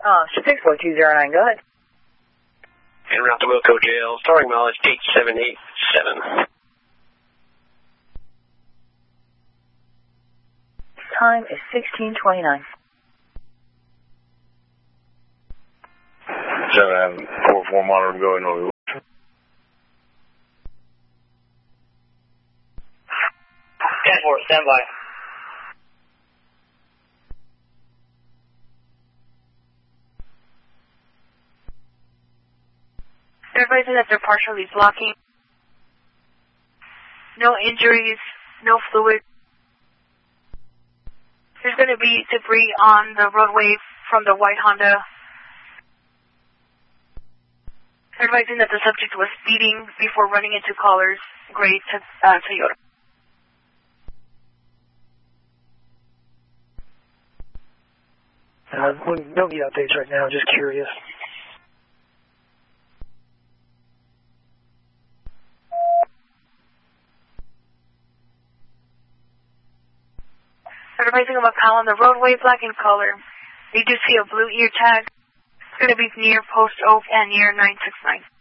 64209, go ahead. En route to Wilco Jail, starting mileage 8787. Time is 16:29. 744 monitor going over. 10-4, stand by. They're advising that they're partially blocking. No injuries, no fluid. There's going to be debris on the roadway from the white Honda. They're advising that the subject was speeding before running into callers, gray Toyota. We don't need updates right now, just curious. They're advising of a pal on the roadway, black in color. They do see a blue ear tag. It's going to be near Post Oak and near 969.